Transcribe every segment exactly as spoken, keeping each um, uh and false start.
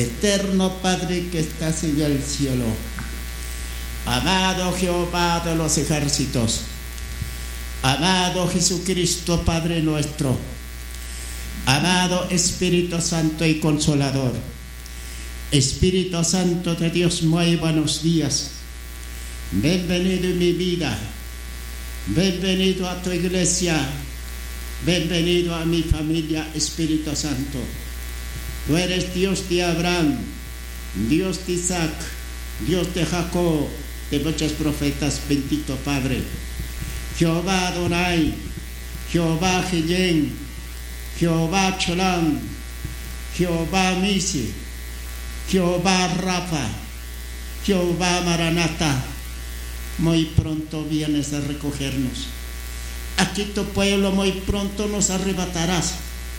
Eterno Padre que estás en el cielo, amado Jehová de los ejércitos, amado Jesucristo Padre nuestro, amado Espíritu Santo y Consolador, Espíritu Santo de Dios, muy buenos días. Bienvenido en mi vida, bienvenido a tu iglesia, bienvenido a mi familia, Espíritu Santo. Tú eres Dios de Abraham, Dios de Isaac, Dios de Jacob, de muchos profetas, bendito Padre. Jehová Adonai, Jehová Jeyen, Jehová Cholam, Jehová Misi, Jehová Rafa, Jehová Maranata, muy pronto vienes a recogernos. Aquí tu pueblo muy pronto nos arrebatarás.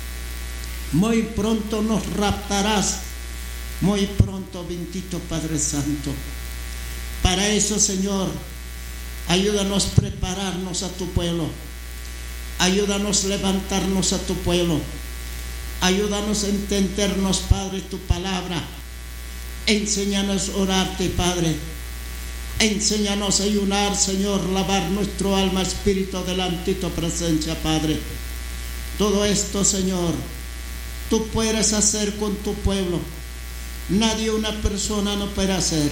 Muy pronto nos raptarás, muy pronto, bendito Padre Santo. Para eso, Señor, ayúdanos a prepararnos a tu pueblo, ayúdanos a levantarnos a tu pueblo, ayúdanos a entendernos, Padre, tu palabra. Enséñanos a orarte, Padre. Enséñanos a ayunar, Señor, lavar nuestro alma, espíritu delante de tu presencia, Padre. Todo esto, Señor, tú puedes hacer con tu pueblo. Nadie, una persona no puede hacer.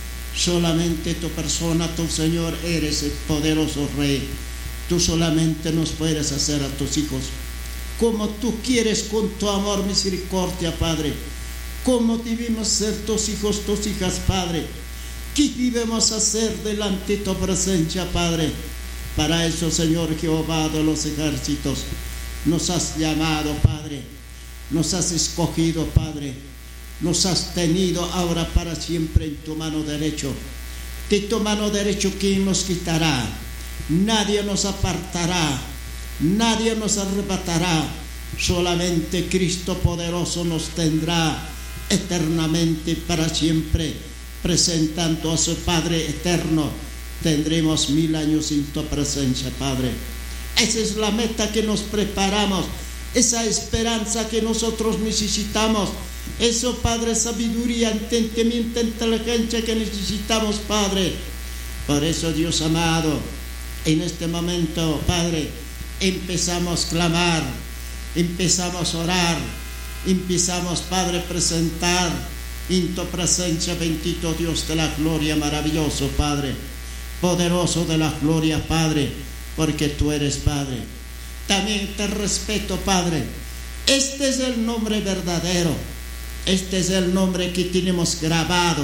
Solamente tu persona, tu Señor, eres el poderoso Rey. Tú solamente nos puedes hacer a tus hijos como tú quieres, con tu amor, misericordia, Padre. Como debemos ser tus hijos, tus hijas, Padre. ¿Qué debemos hacer delante de tu presencia, Padre? Para eso, Señor Jehová de los ejércitos, nos has llamado, Padre. Nos has escogido, Padre. Nos has tenido ahora para siempre en tu mano derecha. De tu mano derecha, ¿quién nos quitará? Nadie nos apartará, nadie nos arrebatará. Solamente Cristo poderoso nos tendrá eternamente para siempre, presentando a su Padre eterno. Tendremos mil años en tu presencia, Padre. Esa es la meta que nos preparamos, esa esperanza que nosotros necesitamos. Eso, Padre, sabiduría, entendimiento, inteligencia que necesitamos, Padre. Por eso, Dios amado, en este momento, Padre, empezamos a clamar, empezamos a orar, empezamos, Padre, a presentar en tu presencia, bendito Dios de la gloria, maravilloso, Padre, poderoso de la gloria, Padre, porque tú eres, Padre. También te respeto, Padre. Este es el nombre verdadero. Este es el nombre que tenemos grabado.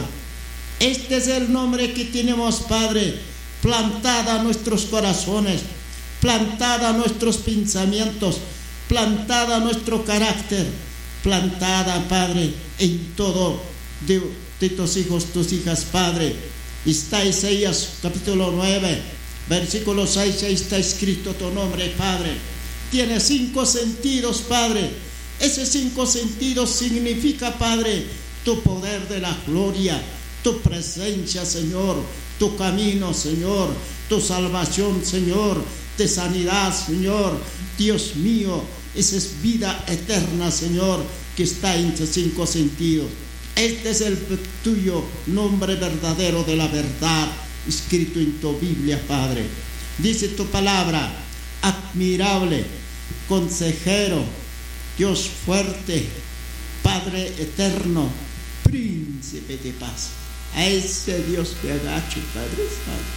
Este es el nombre que tenemos, Padre, plantada a nuestros corazones, plantada a nuestros pensamientos, plantada a nuestro carácter, plantada, Padre, en todo de, de tus hijos, tus hijas, Padre. Está Isaías capítulo nueve, versículo seis, ahí está escrito tu nombre, Padre. Tiene cinco sentidos, Padre. Esos cinco sentidos significa, Padre, tu poder de la gloria, tu presencia, Señor, tu camino, Señor, tu salvación, Señor, de sanidad, Señor. Dios mío, esa es vida eterna, Señor, que está en tus cinco sentidos. Este es el tuyo nombre verdadero de la verdad, escrito en tu Biblia, Padre. Dice tu palabra: admirable, consejero, Dios fuerte, Padre eterno, príncipe de paz. A ese Dios me agacho, Padre Santo.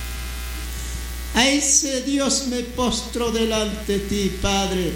A ese Dios me postro delante de ti, Padre.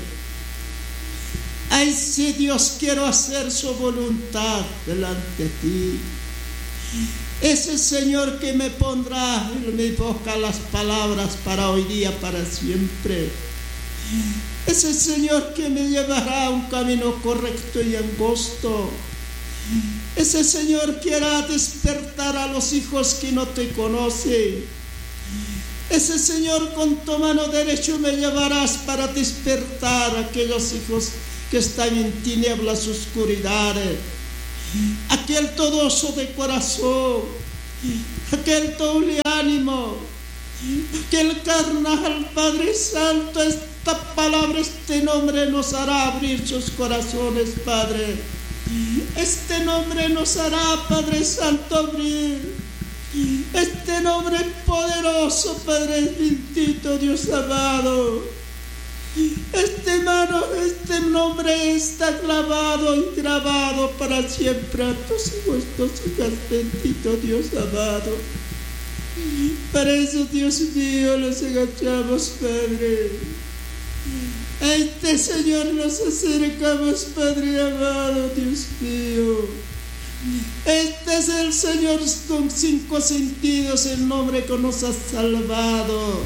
A ese Dios quiero hacer su voluntad delante de ti. Ese Señor que me pondrá en mi boca las palabras para hoy día, para siempre. Ese Señor que me llevará a un camino correcto y angosto. Ese Señor que hará despertar a los hijos que no te conocen. Ese Señor, con tu mano derecha me llevarás para despertar a aquellos hijos que están en tinieblas, oscuridades. Aquel todoso de corazón, aquel doble ánimo, aquel carnal, Padre Santo. Esta palabra, este nombre nos hará abrir sus corazones, Padre. Este nombre nos hará, Padre Santo, abrir. Este nombre es poderoso, Padre bendito, Dios amado. Este, mano, este nombre está clavado y grabado para siempre a tus hijos, tus hijas, bendito Dios amado. Para eso, Dios mío, los agachamos, Padre. A este Señor nos acercamos, Padre amado, Dios mío. Este es el Señor con cinco sentidos, el nombre que nos ha salvado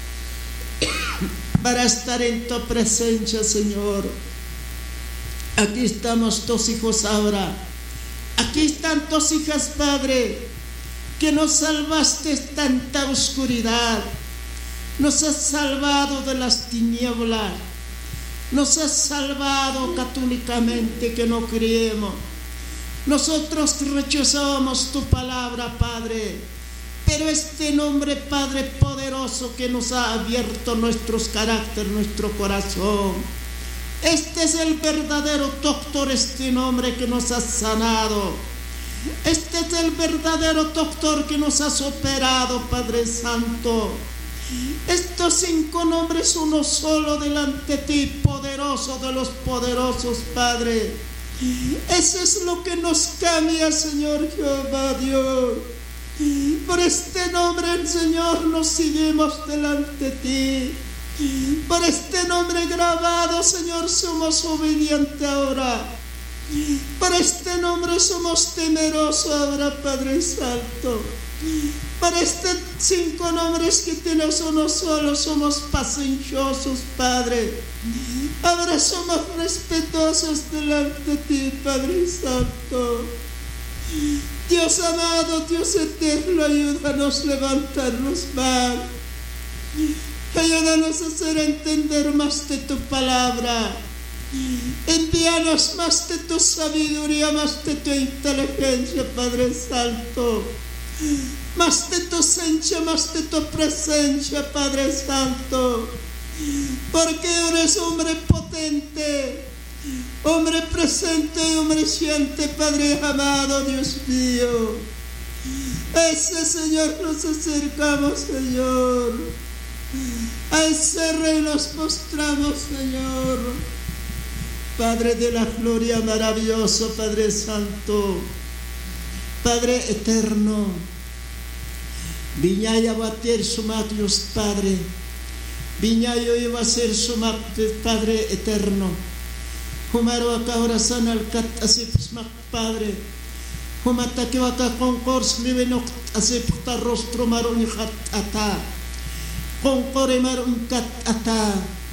para estar en tu presencia, Señor. Aquí estamos tus hijos ahora. Aquí están tus hijas, Padre, que nos salvaste de tanta oscuridad. Nos has salvado de las tinieblas. Nos has salvado católicamente que no creemos. Nosotros rechazamos tu palabra, Padre, pero este nombre, Padre poderoso, que nos ha abierto nuestros caracteres, nuestro corazón. Este es el verdadero doctor, este nombre que nos ha sanado. Este es el verdadero doctor que nos has operado, Padre Santo. Estos cinco nombres, uno solo delante de ti, poderoso de los poderosos, Padre. Eso es lo que nos cambia, Señor Jehová Dios. Por este nombre, Señor, nos seguimos delante de ti. Por este nombre grabado, Señor, somos obedientes ahora. Por este nombre somos temerosos ahora, Padre Santo. Por estos cinco nombres que tenemos uno solo, somos pacienciosos, Padre. Ahora somos respetuosos delante de ti, Padre Santo. Dios amado, Dios eterno, ayúdanos a levantarnos más. Ayúdanos a hacer entender más de tu palabra. Envíanos más de tu sabiduría, más de tu inteligencia, Padre Santo. Más de tu esencia, más de tu presencia, Padre Santo. Porque eres hombre potente, hombre presente y hombre siente, Padre amado, Dios mío. A ese Señor nos acercamos, Señor. A ese Rey nos postramos, Señor. Padre de la gloria, maravilloso, Padre Santo, Padre eterno. Viñaya va a ser su Dios, Padre. Viñayo iba a ser su Padre eterno. Humaro acá oración al cat así pues Padre. Humata que va acá con cors libenok así puta rostro marón hat ata. Con core marón cat ata.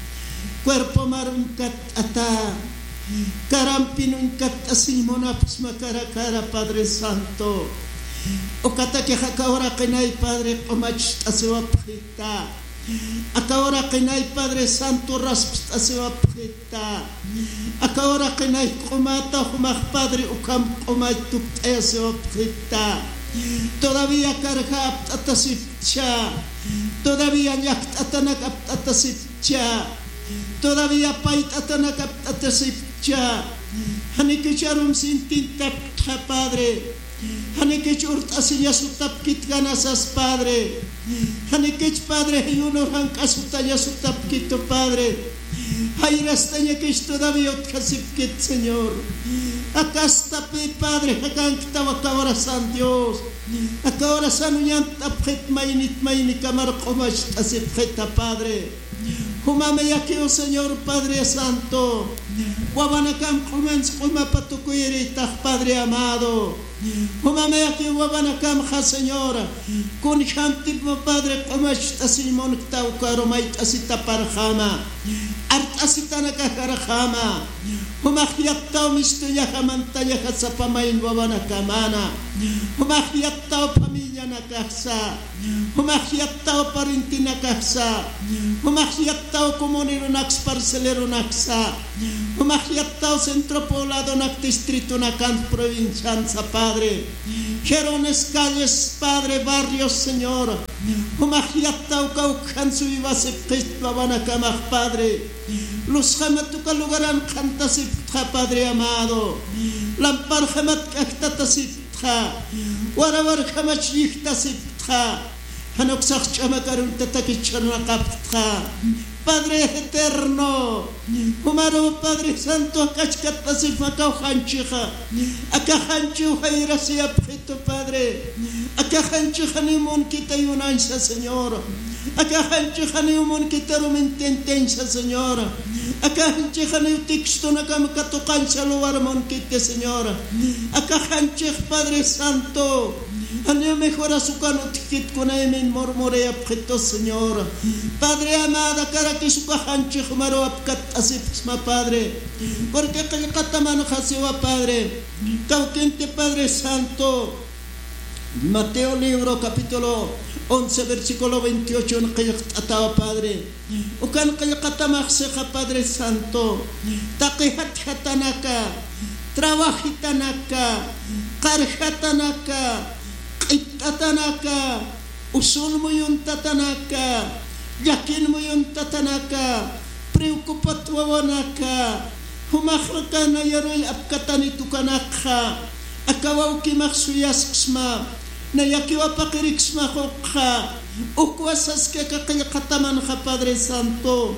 Cuerpo marón cat ata. Carampino en cat así mona pues cara cara, Padre Santo. O kata que acá ahora que no hay, Padre, o mach así va pita. Acá ahora que no hay, Padre Santo, rasp así va pita. Acá ahora que no hay comata o Padre o cam o mach tu así va pita. Todavía carga atasipcha. Todavía yak atanak atasipcha. Todavía pait atanak atasipcha. Hanikicharum sin tinta, Padre. Hanikich urt asinya sutap kit ganasas, Padre. Hanikich, Padre, y uno ranca sutaya sutap kito, Padre. Hayras taña que todavía otkasip kit, Señor. Acá está, Padre, acá estaba acá ahora San Dios. Acá ahora San Uñan tapjet mainit maini camar comash asip jeta, Padre. Humame ya que, oh Señor, Padre Santo. Guabanacam comens kuma patucuirita, Padre amado. Humame aquí wabanakam ha Señora, con chantip Padre comash asimon tau karomait asita parjama, art asitana kakarjama, humahiat tau mistuya hamantaya hasapamain wabanakamana, humahiat tau pamilya nakasa, humahiat tau parintina nakasa, humahiat tau comunero nax parcelero naksa, humahiat tau centro poblado nak distrito nakan provincianza, Padre. Gerones, calles, Padre, barrios, Señor. Humahiatau caucansu y vasepkist babanakamach, Padre. Los jamatuca lugaran cantasipta, Padre amado. lampar jamat kaktata siptha warawar jamat yikta siptha hanoksak chamakarun tatakichana kaptha Padre eterno, Humaro Padre Santo, Acachcata Sifacao Hanchija, Acajanchuja Irasia Preto Padre, Acajanchujanimon Kita Yunanza Señor, Acajanchujanimon Kitarum Intentenza Señor, Acajanchujanil Tixtona Camcatocancha Luarmon Kite Señor, Acajanchuj Padre Santo. Año mejora su canutikit con emin mormorea preto Señor. Padre amada, cara que su cajanche jumaro apcat asifma Padre. Porque que el catamano jasewa Padre. Cauquente Padre Santo. Mateo libro capítulo once versículo veintiocho en que ataba Padre. Ucan que el catamaj seja Padre Santo. Taquihat hatanaka. Trabajitanaka. Karjatanaka. Tatanaka, usun mo yung tatanaka, yakin mo yung tatanaka, preocupat wawanaka, humakaka na yaroy apkatanito kanaka, akawaw kimaksuyasksma, na yakiwa pakiriksma ka, ukwasas ka kakayakataman ka Padre Santo,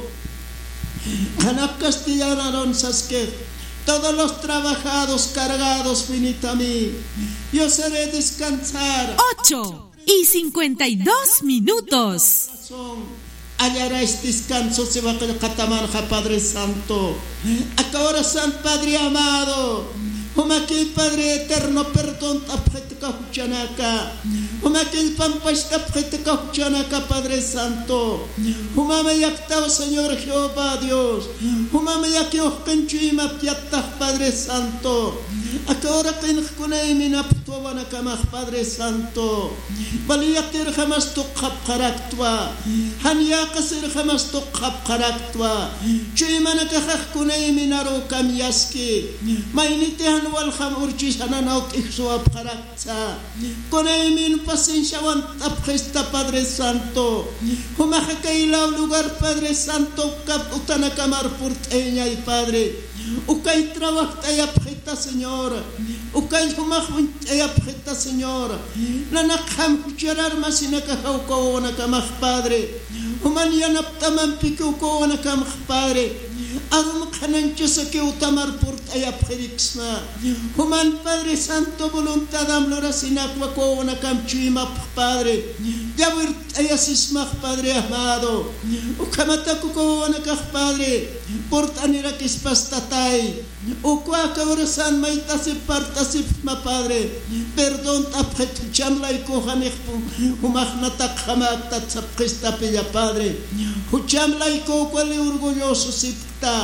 hanap Castellana ron saske. Todos los trabajados, cargados, vinid a mí. Yo seré descansar. Ocho y cincuenta y dos minutos. Hallaréis descanso, se va a catamarja, Padre Santo. Ahora, San Padre amado. Humakil Padre eterno, perdón, tapjetka huchanaka. Humakil pampais tapjetka huchanaka, Padre Santo. Humame yaktao, Señor Jehová Dios. Humame yakio kenchuima piatah, Padre Santo. Ahora kenkunay minaptuana kamah, Padre Santo. Baliyatir jamás tukhap karaktwa. Hanyakasir jamás tukhap karaktwa. Chuimana kahkunay minaro kamyaski. Mainite walham urchis ananaut ixuap karakta con min paciencia wan tapgesta Padre Santo humaja kailaw lugar Padre Santo kap utana kamar purteña y Padre ukay trabajo ayapjeta Señor ukay humaj ayapjeta Señor nanakham kucharar masinaka hauko wana kamaj Padre human yanaptaman piku ko wana kamaj Padre Adam kananchosa que utamar por ayapjerixma. Human Padre Santo voluntad amlora sinakwa ko una kamchuima Padre. Yawir ayasismach Padre amado. Ukamataku ko una kah Padre. Port anira kispastatay. Ukwa kaurasan maita se parta sifma Padre. Perdón tapet chamlay ko hanich humach natak hamak tatsapkista pilla Padre. Huchamlay ko kwali orgulloso sip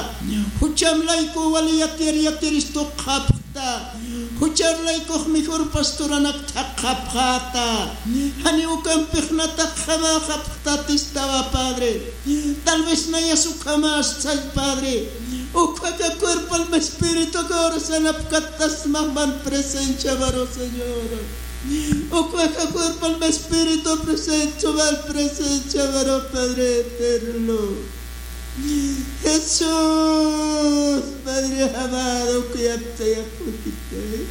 Hucham laiko wali yatir yatir istok kapta. Huchar laiko mejor pastora nak takapata. Hani ukam pechna takama kapta tistaba Padre. Tal vez no haya su camas say Padre. Ukaka cuerpo al espíritu que ahora se napcatas mamban presencia varo Señor. Ukaka cuerpo al espíritu presencia val presencia varo Padre eterno. Jesús, Padre amado, que ya te acogiste.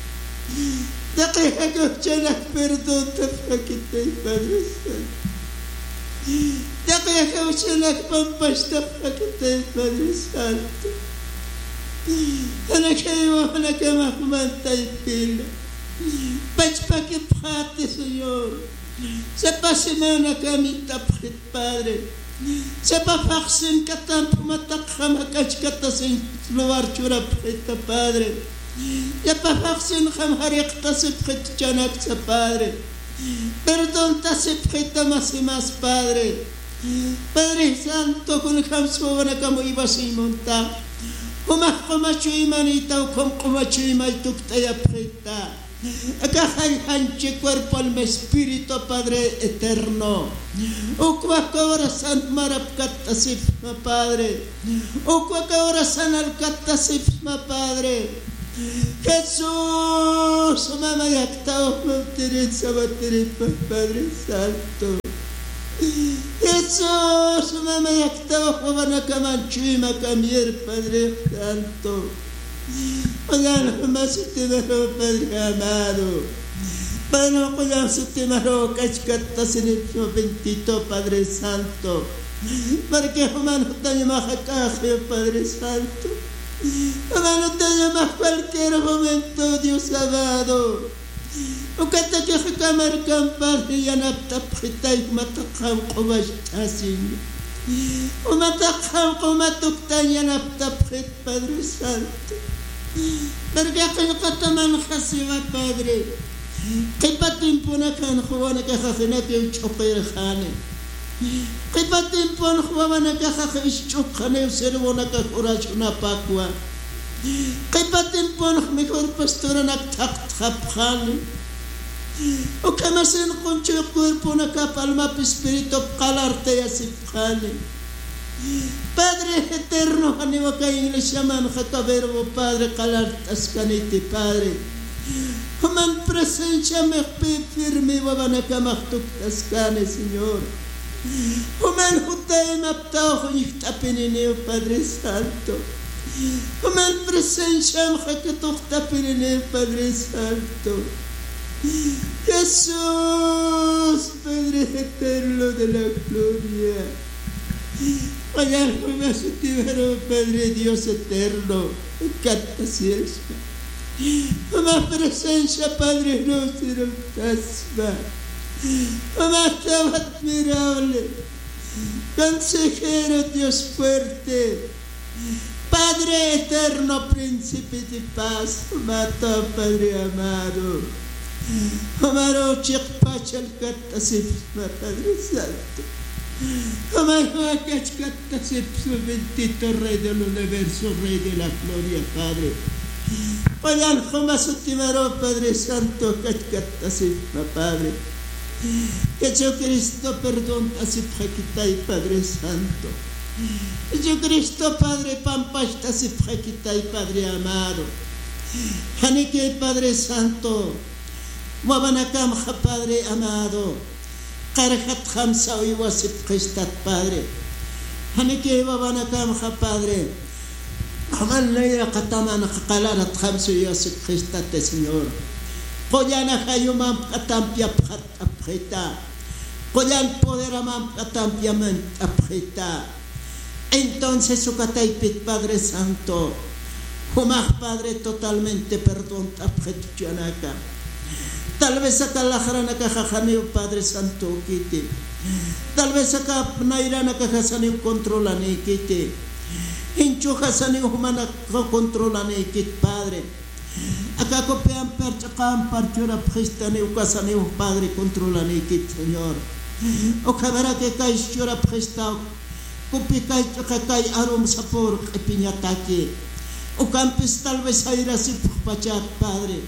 Deja que os llenas perdón, te fraquite, Padre Santo. Deja que os llenas pampas, te fraquite, Padre Santo. Ana que yo, ana que más manta y pila. Pach pa que prate, Señor. Se pase una camita, Padre. Se va a hacer que tanto mata jamás que te sin lugar chura preta Padre. Ya va a hacer jamás que se preta chanak se Padre. Perdón te se preta más y más Padre. Padre Santo con el jamso van a como iba sin montar. Como como chuimanita o como como chuimanita te preta. Acá hanche cuerpo al espíritu Padre eterno. O cuacora san marapcata sifma Padre. O cuacora san alcata sifma Padre. Jesús, mamá yactao teresa baterpa Padre Santo. Jesús, mamá yactao juana camanchuima camier Padre Santo. Padre, más te maro, Padre amado. Padre, cuidado su te maro, cachcatas en el bendito Padre Santo. Para que hermano te llamas acá, Padre Santo. Hermano te llamas cualquier momento, Dios amado. O que te que recamar campar y anapta prita y matacam como así. O matacam como matoctan y anapta prit, Padre Santo. Porque aquel cataman jasiva, Padre. Que patin puna can juana que jajenate y choper jane. Que patin pun juana que jajes chocane y servona que corachuna pacua. Que patin pun mejor pastora na tak tapjane. O que más en concho cuerpo na capalma espíritu calarte y así jane. Padre eterno, aniwa ka iglesia man verbo Padre calartas canite Padre. Human presencia me firme wabana kamaktuk taskane Señor. Human hutay maptao huniktapenine Padre Santo. Human presencia me hakatuk tapenine Padre Santo. Jesús, Padre eterno de la gloria. Vaya como su tibero, Padre Dios eterno, canta siesta. Más presencia, Padre nuestro, tasma. Más tan admirable, consejero Dios fuerte, Padre eterno, príncipe de paz, mata Padre amado. Amaro chikpachal katasipma, Padre Santo. Amaro akachkatasipma, bendito Rey del universo, Rey de la gloria, Padre. Vayan jamás ultimaró, Padre Santo, kachkatasipma, Padre. Jesucristo, perdón, tasipjaquitai, Padre Santo. Jesucristo, Padre Pampash, tasipjaquitai, Padre amado. Janique, Padre Santo. Wabanakam, Padre amado. Karhat Hamsa, Iwasip Christat, Padre. Janique, Wabanakam, Padre. Aman Leia Kataman, Kalarat Hamsu, Iwasip Christat, Señor. Koyana Hayumam, Katampia Prat, Apreta. Koyan Poderamam, Katampia Man, Apreta. Entonces, su Kataipit, Padre Santo. Humah, Padre, totalmente perdón, Apretchanaka. Tal vez acá la jarana cajajaneo, Padre Santo, quite. Tal vez acá nairana cajasaneo controlane, quite. Hinchuja saneo humana controlane, quite, Padre. Acá copian perchacam parchura prestaneo casaneo, Padre, controlane, quite, Señor. O cabera que caes chura prestao. Copi cae chacacay arum sapor, epiñataque. O campes tal vez aira si pachat, Padre.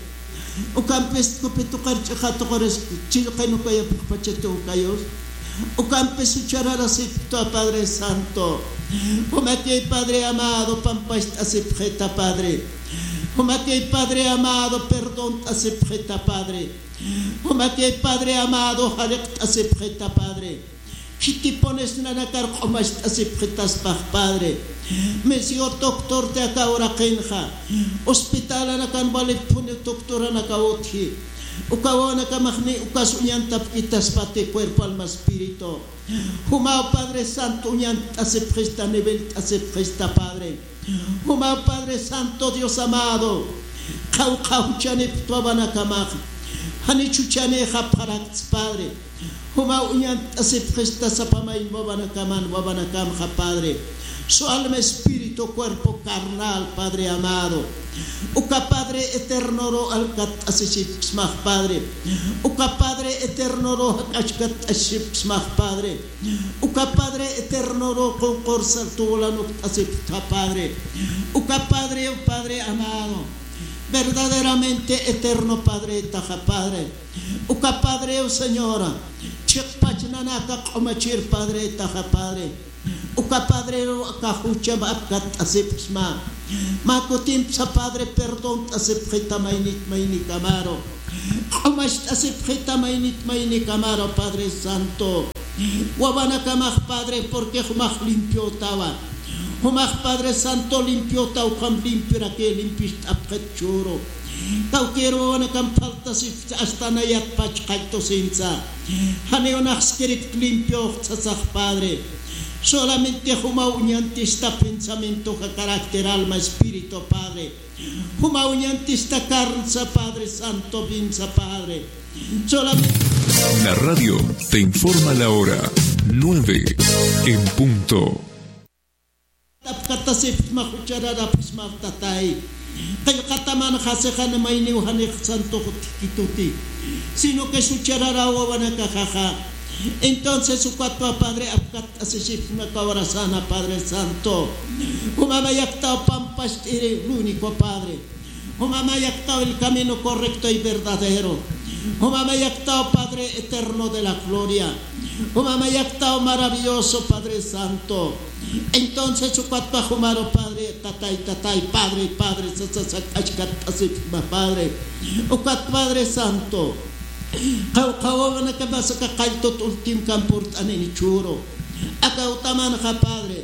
O campes copetukar chakatokores chilkeno kaya pacheto kayos. O campes ucharara sipto Padre Santo. O mate Padre amado, pampast asipjeta Padre. O mate Padre amado, perdón asipjeta Padre. O mate Padre amado, harekt asipjeta Padre. Chiti pones nanakar comas asipjetas Padre. Monsieur doctor te acá ora kenja. Hospital anakan balik pune doctor anakaoti. Ukawana kamahni ukasunyan tapkitas pate cuerpo alma espíritu. Humao Padre Santo unyan asipjesta nivel asipjesta Padre. Humao Padre Santo Dios amado. Kau kau chane tuabana kamah. Hani chuchane japarats Padre. Humao unyan asipjesta sapamain wabana kaman wabana kam Padre. Su alma, espíritu, cuerpo carnal, Padre amado. Uka Padre eterno ro alkat asisipsmah Padre. Uka Padre eterno ro akachkat asipsmah Padre. Uka Padre eterno ro concorsa tulanuk asipta Padre. Uka Padre, oh Padre amado. Verdaderamente eterno Padre taja Padre. Uka Padre, oh Señora. Chikpachnanaka komachir Padre taja Padre. Uka Padre kahucha apkat asipsma. Makutim sa Padre perdón asipjita mainit maini kamaro. Kumash asipjita mainit maini kamaro Padre Santo. Wabana kamah Padre porque humah limpio tawa. Humaj Padre Santo limpio taucam limpio que limpis apret churo. Tau quiero una campalta si hasta nayat pachkaito sinza. Haneonax quirit limpio tzazaj Padre. Solamente humauñantista pensamiento, carácter, alma, espíritu, Padre. Humauñantista carnza, Padre Santo, vinza, Padre. Solamente. La radio te informa la hora nueve en punto. Katasip mahucharara pismaftatay. Kayo kataman hasehan mainiw hanik santo kituti. Sino que su charara wana kajaja. Entonces su cuatro Padre apkat asisip na kawarasana Padre Santo. Humamayaktao pampas el único Padre. Humamayaktao el camino correcto y verdadero. Humamayaktao Padre eterno de la gloria. Humamayaktao maravilloso Padre Santo. Entonces su cuatro humano Padre tatay tatay Padre Padre sasakashkat asipma Padre. Ukat Padre Santo. Kau kau na kabasa kakailtot ultim kampurt aneni churo. Akaw taman ka Padre.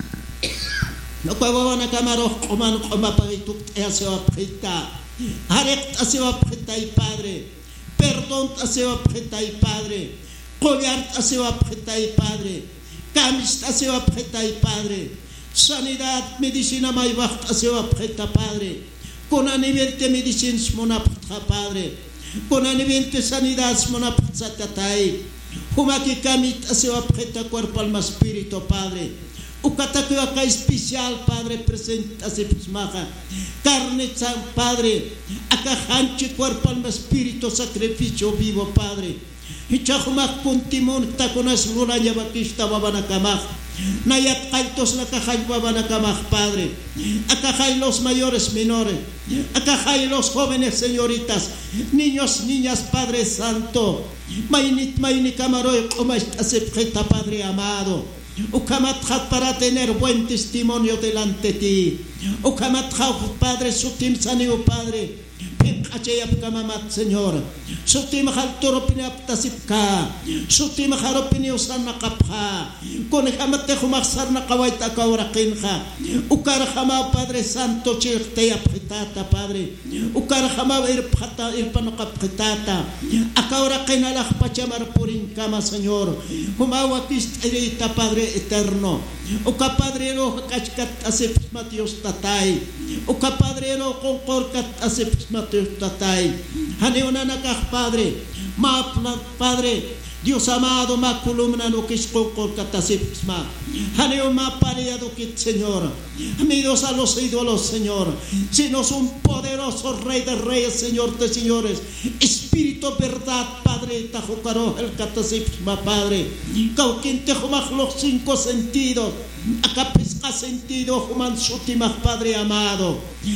No kau na kamaro kuman kumapagituk aseo apita. Harek aseo apita Padre. Perdón aseo apita Padre. Collar aseo apita Padre. Camis aseo apita Padre. Sanidad medicina maybach aseo apita Padre. Con a nivel de medicinas monapta Padre. Con anivente sanidad monapatzatay. Humaki kamit aseo apjeta cuerpo alma espíritu Padre. Ukataku acá especial Padre presente así pismaja. Carne san Padre. Acá hanchi cuerpo alma espíritu sacrificio vivo Padre. Hichahumak kuntimon takunas luranya bakista babanakamaj. Nayat kaitos la cajay babanakamaj Padre. Acá hay los mayores menores. Acá hay los jóvenes señoritas. Niños, niñas, Padre Santo. Mainit maini camaroy como acepta Padre amado. Ukamatjat para tener buen testimonio delante de ti. Ukamatjat Padre sutim sanio Padre. Achayap kamamat Señor. Sutim haltoro pinaptasipka. Sutim haro piniusan nakapha. Con hamate humaksar nakawaita kaurakinha. Ukar hama Padre Santo chirte apitata Padre. Ukar hama irpata irpanakapitata. Akaurakin alah pachamar purin kama Señor. Humawakist erita Padre eterno. Uka Padre ro kachkat asip matios tatay. Uka Padre ro concorcat asip matios tatay. Haneona nakah Padre. Ma Padre. Dios amado, ma columna no que es concorcat asip ma. Haneo ma pareado que Señor. Amigos a los ídolos Señor. Sino un poderoso Rey de Reyes, Señor de Señores. Espíritu verdad Padre. Tajocaro el catasipma Padre. Cauquien te jomaj los cinco sentidos. Acá pesca sentido human sutimaj Padre amado.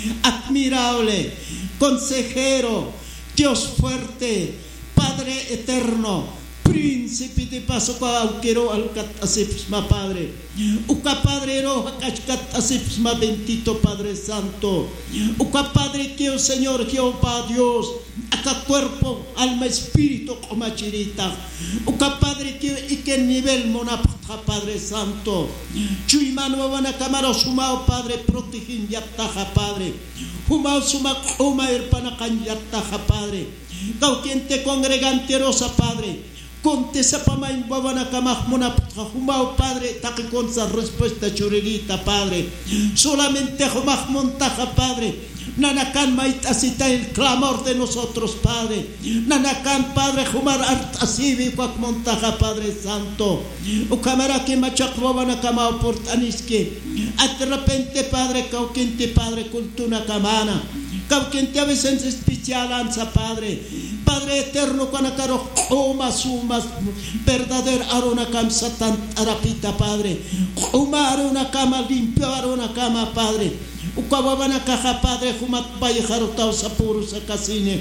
Admirable. Consejero. Dios fuerte. Padre eterno. Príncipe de paso quiero al catasipma Padre. Uca Padre ro catasipma bendito Padre Santo. Uca Padre que el Señor Jehová Dios. Acá cuerpo, alma, espíritu como chirita. Uca Padre que y que nivel monapta Padre Santo. Chuimano van a camaro sumao Padre protegin yattaja Padre. Humao suma uma irpanakan yattaja Padre. Cauquien te congregante rosa Padre. Conte sa pamay babana kamah muna humao Padre takikon sa respuesta churerita Padre. Solamente humah montaja Padre. Nanakan maitasita el clamor de nosotros Padre. Nanakan Padre humar artasivi kwak montaja Padre Santo. Ukamara que machak babana kamao portaniske. At repente Padre cauquente Padre cultuna kamana. Cauquente a veces especial ansa Padre. Padre eterno kanakaro oma sumas verdadero arona cam satan arapita Padre. Uma arona cama limpio arona cama Padre. Ukawabana caja Padre humat bay harutao sa puro sa casine.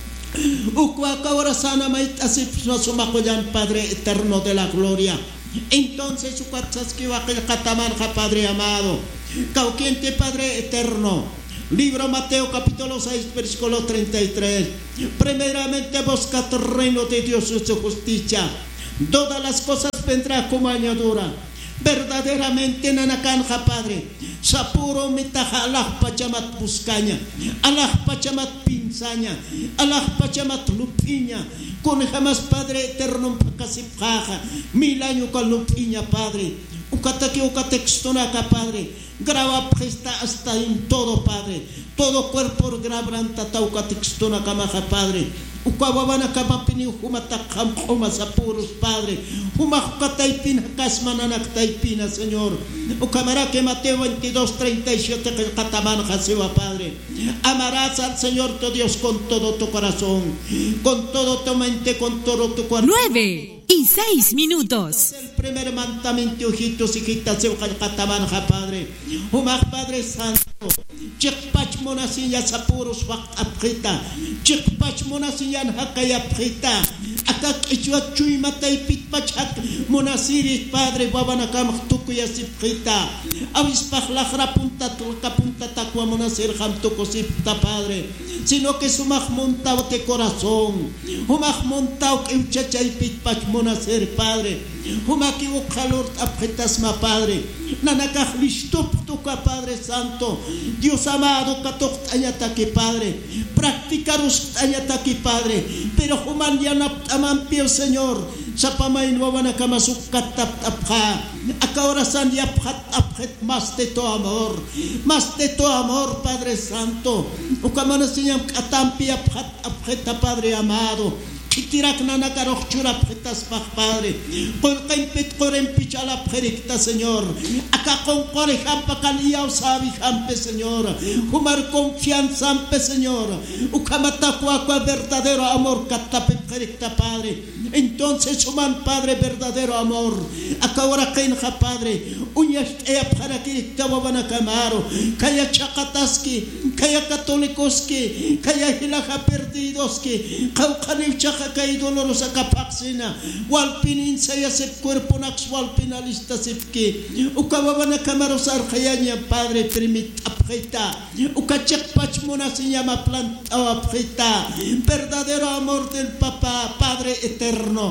Ukwa kawarasana mait asip sumakoyan Padre eterno de la gloria. Entonces ukatsas que va a catamarja Padre amado. Cauquiente Padre eterno. Libro Mateo capítulo seis versículo treinta y tres. Primeramente buscad el reino de Dios y su justicia. Todas las cosas vendrán como añadidura. verdaderamente nanakanja, Padre, sapuro mitaja alah pachamat buscaña, alah pachamat pinzaña, alah pachamat lupiña, con jamás, Padre eterno, pakasipjaja, mil años con lupiña, Padre, ukataki ukatextonaka, Padre, graba presta hasta en todo, Padre, todo cuerpo grabranta taucatextonaka, maja, Padre, ukawabana kamapini humatakam humasapuros, Padre, humajkataipina kasmananaktaipina, Señor, ukamara que Mateo veintidós, treinta y siete que kataman jasiva, Padre, amarás al Señor tu Dios con todo tu corazón, con todo tu mente, con todo tu cuerpo. Nueve y seis minutos. El primer mandamiento, hijitos, hijitas, se kataman, Padre, humaj, Padre Santo, chikpach monasiya sapuros wak apjita, chikpach monasiyan hakaya apjita, akak ichua chuy matay pitpach hak monasiris, Padre, babanakam tukuya sipjita, avispach lajra punta tulka punta takwa monasir ham tukosipta, Padre, sino que sumaj montao de corazón, humaj montao que uchachay pitpach monasir, Padre, humaki ukalor apjitas ma, Padre, nanakaj listup tuka, Padre Santo, Dios amado, katok ayataki, Padre, practicaros ayataki, Padre, pero human yana amampio, Señor, sapamain wabanakama sukatap apja, acá san yaphat apjet, más de tu amor, más de tu amor, Padre Santo, ukamana sinyam atampi aphat apjeta, Padre amado, Itirak nanakaroch churap jetas pach, Padre, con kempit korem pichala perikta, Señor, acá con kore jampa kaliao sabi jampe, Señor, humar confianza ampe, Señor, ukamata cuacua verdadero amor katape perikta, Padre, entonces human, Padre, verdadero amor, acá ahora kenja, Padre, uñas ea para que tababana camaro, kaya chakataski, kaya katolikoski, kaya hilaja perdidoski, kaukanil chaka kay dolorosa kapaksina walpinin saya sep cuerpo nax walpinalista sepki ukababana kamarosar kayanya, Padre, trimit apjeta ukachak pachmona se llama planta apjeta, verdadero amor del Papá, Padre eterno,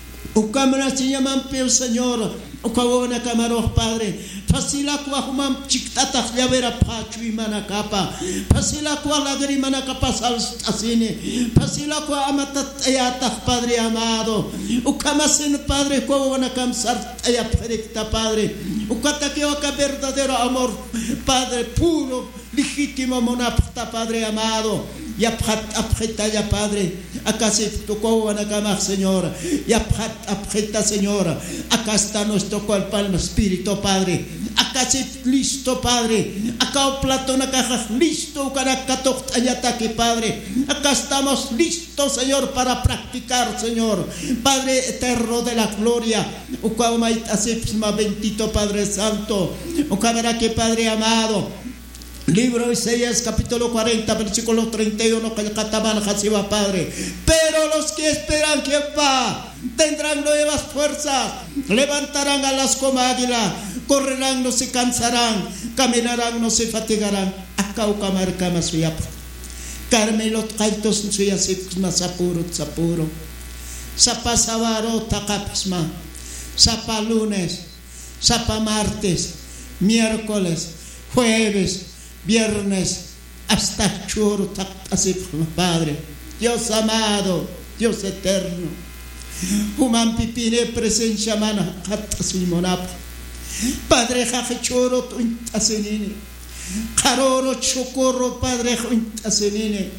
ukamana se llaman pio, Señor, ukababana kamaros, Padre, Pasilakwa humam chiktatah yavera pachu y manacapa, Pasilakwa lagrima nakapasal asine, Pasilakwa amatat ayatah, Padre amado, ukamasen, Padre, como van a cansar ayaprekta, Padre, ukatakeoka verdadero amor, Padre puro, legítimo monapta, Padre amado, yaphat apjeta ya, Padre, acá se tocó van a camar, Señor, yaphat apjeta, Señor, acá está nuestro cuerpo, alma, espíritu, Padre, acá se listo, Padre, acá un platón, acá listo, caracatoc ayataki, Padre, acá estamos listos, Señor, para practicar, Señor, Padre eterno de la gloria, ukamait asipsma bendito, Padre Santo, ukamera que, Padre amado, libro de Isaías, capítulo cuarenta, versículo treinta y uno, Padre, pero los que esperan Jehová tendrán nuevas fuerzas, levantarán alas como águila, correrán, no se cansarán, caminarán, no se fatigarán. Acá ukamar kama suyap, Carmelot kaitos suyasip masapuro sapuro, sapa sabaro takapsma, sapa lunes, sapa martes, miércoles, jueves, viernes, hasta churo, así, Padre, Dios amado, Dios eterno, human pipine presencia mana, hatasimonap, Padre jachoro, asenine, caroro, chocorro, Padre asenine,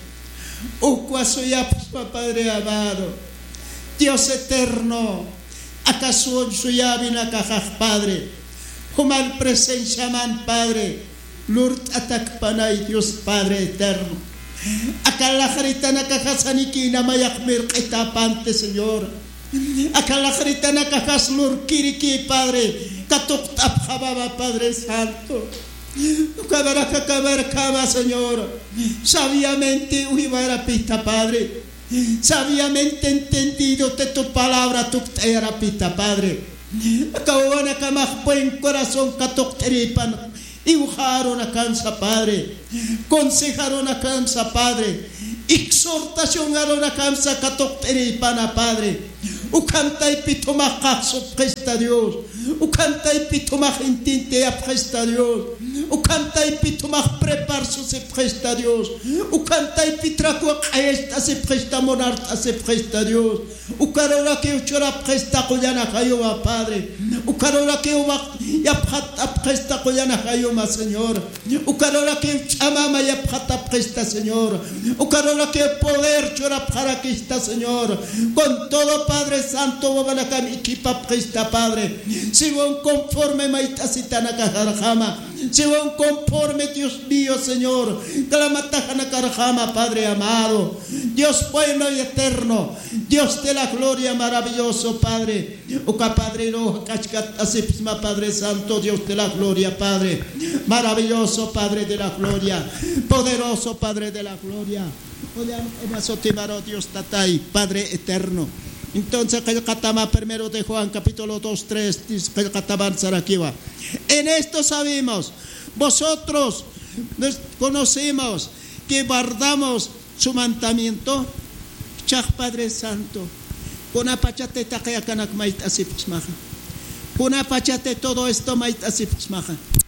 ucuasoyapsma, Padre amado, Dios eterno, acaso suyabina cajaj, Padre, human presencia man, Padre, Lord atak panay, Dios Padre eterno. Akalajarita na kahasaniki na mayakmir kaitapante, Señor. Akalajarita na kahas Lord kiriki, Padre. Katuktap hababa, Padre Santo. Kabaraka kabarakaba, Señor. Sabiamente uibara pita, Padre. Sabiamente entendido de tu palabra, tu era pita, Padre. Akawana kamah buen corazón katukteripan. Dibujaron a cansa, Padre, consejaron a cansa, Padre, exhortación a cansa, catopteripana, Padre, Ukanta y pitomaj su presta Dios. Ukanta y pitomaj intinte a presta Dios. Ukanta y pitomaj prepar su se presta Dios. Ukanta y pitraco esta se presta monarca se presta Dios. Ukarora que uchora presta koyana kayoma Padre. Ukarora que ya pata presta koyana kayoma Señor. Ukarora que chamama ya pata presta Señor. Ukarora que poder chora para que está Señor. Con todo Padre Santo babalakam equipa presta Padre. Según conforme maitasitana kajarjama. Según conforme Dios mío Señor. Kalamatajana karjama Padre amado. Dios bueno y eterno. Dios de la gloria maravilloso Padre. Uka Padre no kachkat asipsma Padre Santo. Dios de la gloria Padre. Maravilloso Padre de la gloria. Poderoso Padre de la gloria. Dios Tatay, Padre eterno. Entonces, primero de Juan, capítulo dos, tres, en esto sabemos, vosotros conocemos que guardamos su mandamiento. Chach Padre Santo, con apachate taquea canak mait asipsmaja. Con apachate todo esto mait asipsmaja.